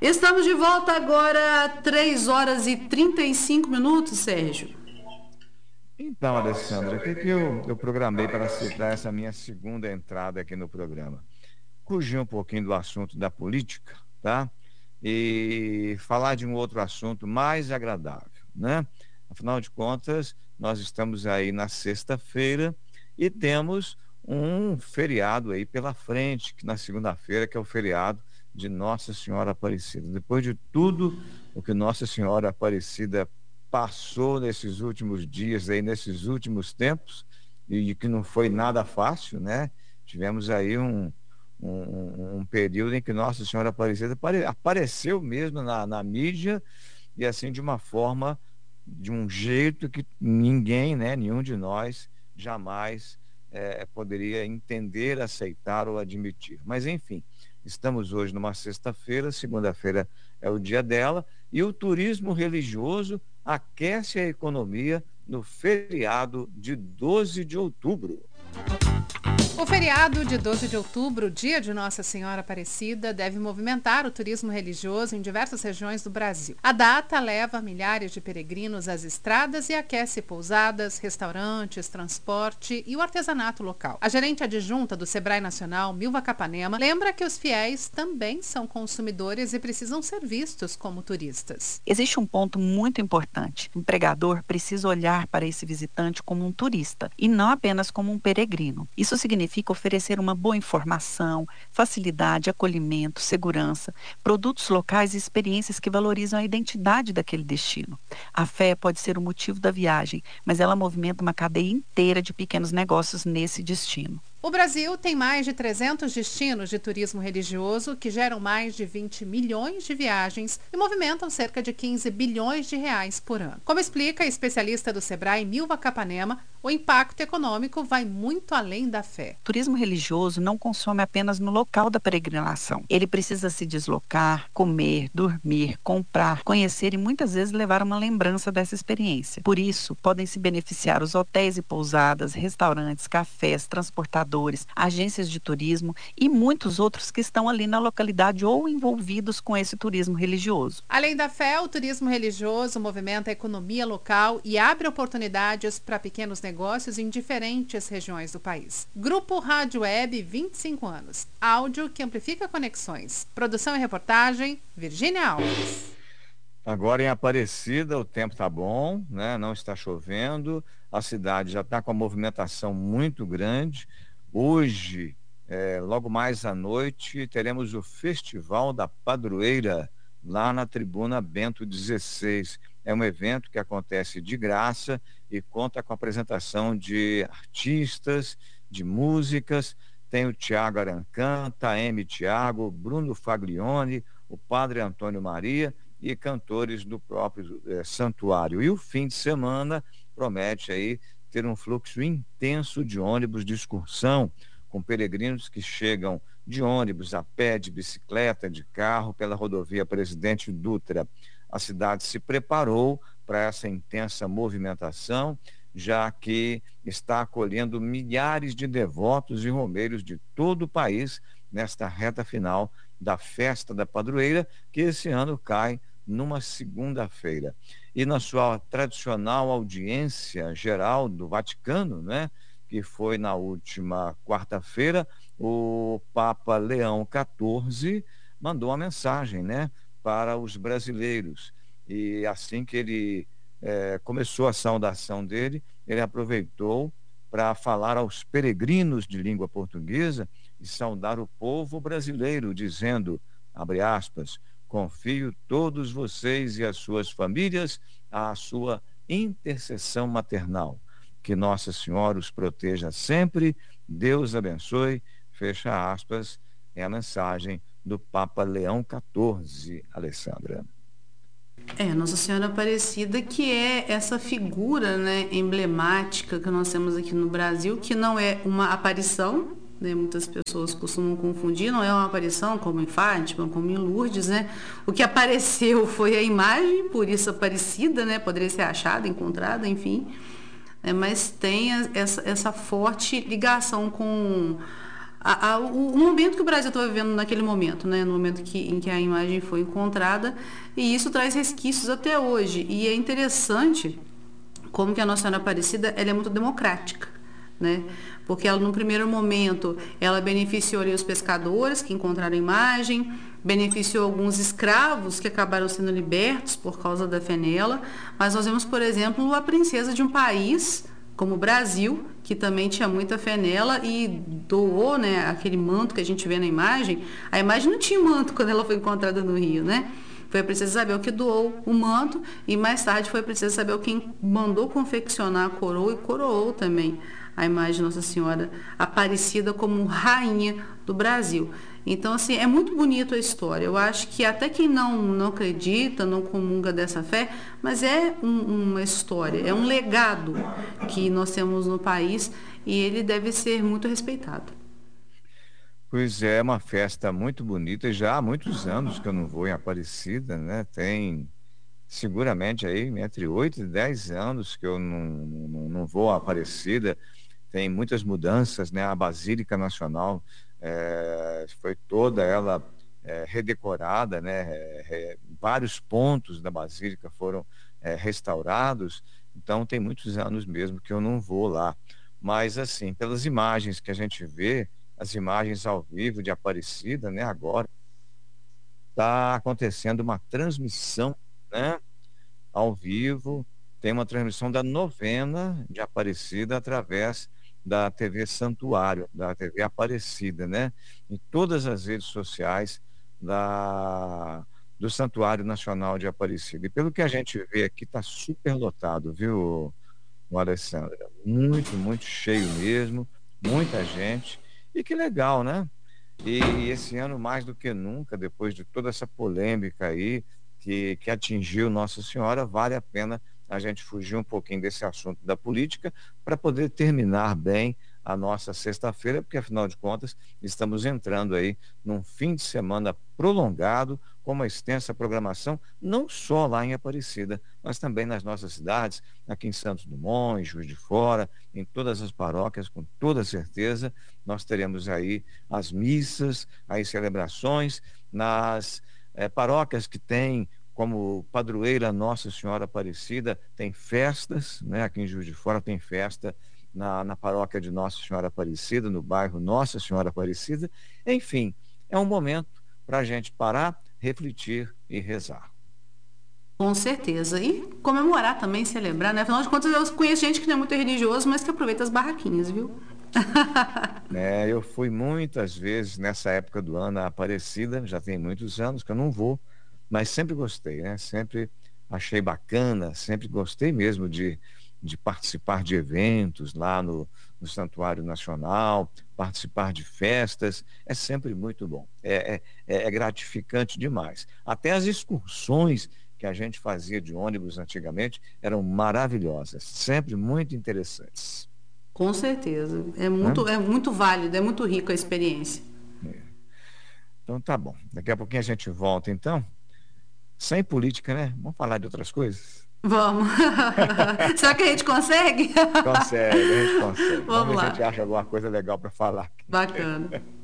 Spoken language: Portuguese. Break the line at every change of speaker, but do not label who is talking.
Estamos de volta agora, 3 horas e 35 minutos, Sérgio.
Então, Alessandra, o que eu programei para essa minha segunda entrada aqui no programa? Fugir um pouquinho do assunto da política, tá? E falar de um outro assunto mais agradável, né? Afinal de contas, nós estamos aí na sexta-feira e temos um feriado aí pela frente, que na segunda-feira, que é o feriado de Nossa Senhora Aparecida. Depois de tudo o que Nossa Senhora Aparecida passou nesses últimos dias aí, nesses últimos tempos, e que não foi nada fácil, né? Tivemos aí um período em que Nossa Senhora Aparecida apareceu mesmo na mídia e assim de uma forma, de um jeito que ninguém, né, nenhum de nós jamais poderia entender, aceitar ou admitir. Mas enfim, estamos hoje numa sexta-feira, segunda-feira é o dia dela e o turismo religioso aquece a economia no feriado de 12 de outubro.
O feriado de 12 de outubro, dia de Nossa Senhora Aparecida, deve movimentar o turismo religioso em diversas regiões do Brasil. A data leva milhares de peregrinos às estradas e aquece pousadas, restaurantes, transporte e o artesanato local. A gerente adjunta do Sebrae Nacional, Milva Capanema, lembra que os fiéis também são consumidores e precisam ser vistos como turistas.
Existe um ponto muito importante. O empregador precisa olhar para esse visitante como um turista e não apenas como um peregrino. Isso significa oferecer uma boa informação, facilidade, acolhimento, segurança, produtos locais e experiências que valorizam a identidade daquele destino. A fé pode ser o motivo da viagem, mas ela movimenta uma cadeia inteira de pequenos negócios nesse destino.
O Brasil tem mais de 300 destinos de turismo religioso que geram mais de 20 milhões de viagens e movimentam cerca de 15 bilhões de reais por ano. Como explica a especialista do Sebrae, Milva Capanema, o impacto econômico vai muito além da fé.
O turismo religioso não consome apenas no local da peregrinação. Ele precisa se deslocar, comer, dormir, comprar, conhecer e muitas vezes levar uma lembrança dessa experiência. Por isso, podem se beneficiar os hotéis e pousadas, restaurantes, cafés, transportadores, agências de turismo e muitos outros que estão ali na localidade ou envolvidos com esse turismo religioso.
Além da fé, o turismo religioso movimenta a economia local e abre oportunidades para pequenos negócios em diferentes regiões do país. Grupo Rádio Web, 25 anos. Áudio que amplifica conexões. Produção e reportagem, Virgínia Alves.
Agora em Aparecida o tempo está bom, né? Não está chovendo, a cidade já está com a movimentação muito grande. Hoje, logo mais à noite, teremos o Festival da Padroeira, lá na Tribuna Bento XVI. É um evento que acontece de graça e conta com a apresentação de artistas, de músicas. Tem o Tiago Arancan, Taeme Tiago, Bruno Faglione, o Padre Antônio Maria e cantores do próprio santuário. E o fim de semana promete aí ter um fluxo intenso de ônibus de excursão, com peregrinos que chegam de ônibus, a pé, de bicicleta, de carro, pela rodovia Presidente Dutra. A cidade se preparou para essa intensa movimentação, já que está acolhendo milhares de devotos e romeiros de todo o país nesta reta final da Festa da Padroeira, que esse ano cai numa segunda-feira. E na sua tradicional audiência geral do Vaticano, né, que foi na última quarta-feira, o Papa Leão XIV mandou uma mensagem, né, para os brasileiros. E assim que ele começou a saudação dele, ele aproveitou para falar aos peregrinos de língua portuguesa e saudar o povo brasileiro, dizendo, abre aspas, confio todos vocês e as suas famílias à sua intercessão maternal. Que Nossa Senhora os proteja sempre, Deus abençoe, fecha aspas, é a mensagem do Papa Leão XIV, Alessandra.
Nossa Senhora Aparecida, que é essa figura, né, emblemática que nós temos aqui no Brasil, que não é uma aparição, né, muitas pessoas costumam confundir, não é uma aparição como em Fátima, como em Lourdes, né? O que apareceu foi a imagem, por isso Aparecida, né, poderia ser achada, encontrada, enfim, mas tem essa forte ligação com o momento que o Brasil estava vivendo naquele momento, né? No momento em que a imagem foi encontrada, e isso traz resquícios até hoje. E é interessante como que a Nossa Senhora Aparecida ela é muito democrática, né? Porque ela, no primeiro momento, ela beneficiou ali os pescadores que encontraram a imagem, beneficiou alguns escravos que acabaram sendo libertos por causa da fé nela, mas nós vemos, por exemplo, a princesa de um país como o Brasil, que também tinha muita fé nela e doou, né, aquele manto que a gente vê na imagem. A imagem não tinha manto quando ela foi encontrada no Rio, né? Foi a princesa Isabel que doou o manto e mais tarde foi a princesa Isabel quem mandou confeccionar a coroa e coroou também a imagem de Nossa Senhora Aparecida como rainha do Brasil. Então, assim, é muito bonito a história. Eu acho que até quem não acredita, não comunga dessa fé, mas é uma história, é um legado que nós temos no país e ele deve ser muito respeitado.
Pois é, uma festa muito bonita. Já há muitos anos que eu não vou em Aparecida, né? Tem seguramente aí entre 8 e 10 anos que eu não vou a Aparecida. Tem muitas mudanças, né? A Basílica Nacional foi toda ela redecorada, né? Vários pontos da Basílica foram restaurados, então tem muitos anos mesmo que eu não vou lá. Mas, assim, pelas imagens que a gente vê, as imagens ao vivo de Aparecida, né? Agora está acontecendo uma transmissão, né? Ao vivo, tem uma transmissão da novena de Aparecida através da TV Santuário, da TV Aparecida, né? Em todas as redes sociais do Santuário Nacional de Aparecida. E pelo que a gente vê aqui, está super lotado, viu, Alessandra? Muito, muito cheio mesmo, muita gente. E que legal, né? E esse ano, mais do que nunca, depois de toda essa polêmica aí, que atingiu Nossa Senhora, vale a pena a gente fugir um pouquinho desse assunto da política para poder terminar bem a nossa sexta-feira, porque afinal de contas estamos entrando aí num fim de semana prolongado, com uma extensa programação, não só lá em Aparecida, mas também nas nossas cidades, aqui em Santos Dumont, em Juiz de Fora, em todas as paróquias, com toda certeza, nós teremos aí as missas, as celebrações, nas paróquias que têm como padroeira Nossa Senhora Aparecida, tem festas, né? Aqui em Juiz de Fora tem festa na paróquia de Nossa Senhora Aparecida, no bairro Nossa Senhora Aparecida. Enfim, é um momento para a gente parar, refletir e rezar.
Com certeza. E comemorar também, celebrar, né? Afinal de contas, eu conheço gente que não é muito religioso, mas que aproveita as barraquinhas, viu?
Eu fui muitas vezes nessa época do ano a Aparecida, já tem muitos anos que eu não vou, mas sempre gostei, né? Sempre achei bacana, sempre gostei mesmo de participar de eventos lá no Santuário Nacional, participar de festas, é sempre muito bom, é gratificante demais. Até as excursões que a gente fazia de ônibus antigamente eram maravilhosas, sempre muito interessantes.
Com certeza.
Né?
É muito válido, é muito rico a experiência.
Então tá bom. Daqui a pouquinho a gente volta, então. Sem política, né? Vamos falar de outras coisas?
Vamos. Será que a gente consegue?
Consegue, a gente consegue.
Vamos
ver
lá.
se a gente acha alguma coisa legal para falar aqui.
Bacana.